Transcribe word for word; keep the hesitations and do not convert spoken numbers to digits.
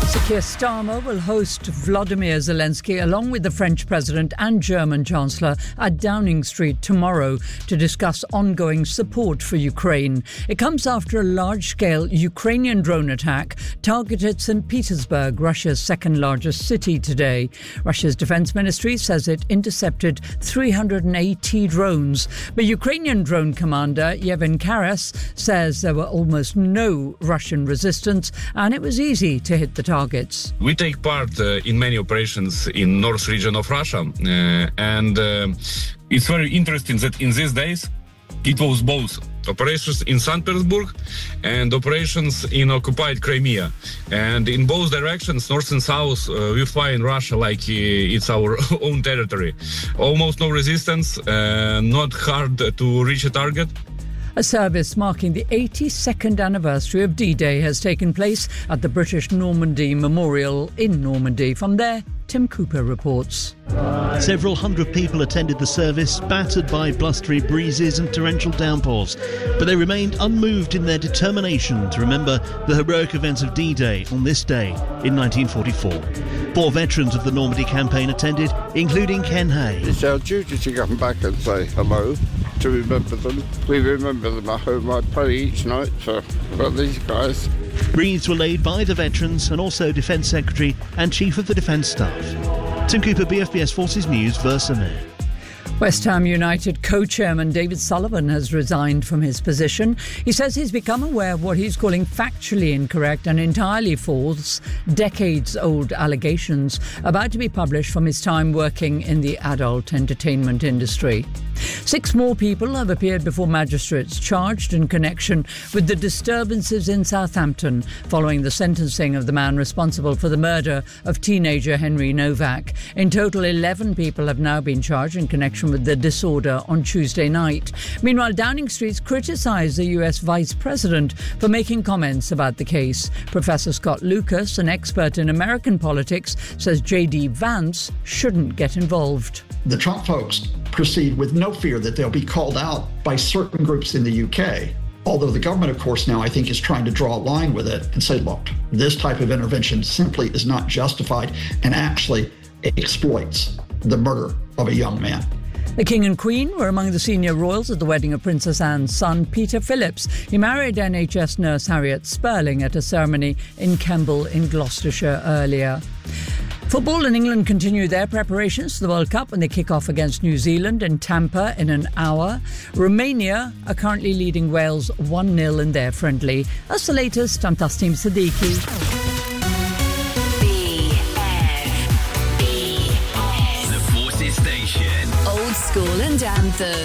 Keir Starmer will host Volodymyr Zelensky along with the French President and German Chancellor at Downing Street tomorrow to discuss ongoing support for Ukraine. It comes after a large-scale Ukrainian drone attack targeted Saint Petersburg, Russia's second-largest city, today. Russia's defense ministry says it intercepted three hundred eighty drones, but Ukrainian drone commander Yevhen Karas says there were almost no Russian resistance and it was easy to hit the target. We take part uh, in many operations in north region of Russia, uh, and uh, it's very interesting that in these days it was both operations in Saint Petersburg and operations in occupied Crimea. And in both directions, north and south, uh, we fly in Russia like uh, it's our own territory. Almost no resistance, uh, not hard to reach a target. A service marking the eighty-second anniversary of D-Day has taken place at the British Normandy Memorial in Normandy. From there, Tim Cooper reports. Several hundred people attended the service, battered by blustery breezes and torrential downpours, but they remained unmoved in their determination to remember the heroic events of D-Day on this day in nineteen forty-four. Four veterans of the Normandy campaign attended, including Ken Hay. It's our duty to come back and say hello, to remember them. We remember them at home. I pray each night for, for these guys. Wreaths were laid by the veterans and also Defence Secretary and Chief of the Defence Staff. Tim Cooper, B F B S Forces News, Versailles. West Ham United co-chairman David Sullivan has resigned from his position. He says he's become aware of what he's calling factually incorrect and entirely false, decades-old allegations about to be published from his time working in the adult entertainment industry. Six more people have appeared before magistrates charged in connection with the disturbances in Southampton following the sentencing of the man responsible for the murder of teenager Henry Novak. In total, eleven people have now been charged in connection with the disorder on Tuesday night. Meanwhile, Downing Street's criticised the U S Vice President for making comments about the case. Professor Scott Lucas, an expert in American politics, says J D Vance shouldn't get involved. The Trump folks proceed with no fear that they'll be called out by certain groups in the U K. Although the government, of course, now I think is trying to draw a line with it and say, look, this type of intervention simply is not justified and actually exploits the murder of a young man. The King and Queen were among the senior royals at the wedding of Princess Anne's son, Peter Phillips. He married N H S nurse Harriet Sperling at a ceremony in Kemble in Gloucestershire earlier. Football in England continue their preparations for the World Cup when they kick off against New Zealand in Tampa in an hour. Romania are currently leading Wales one nil in their friendly. That's the latest. I'm Tasneem Siddiqui. B F B S. The Forces Station. Old School and Anthem.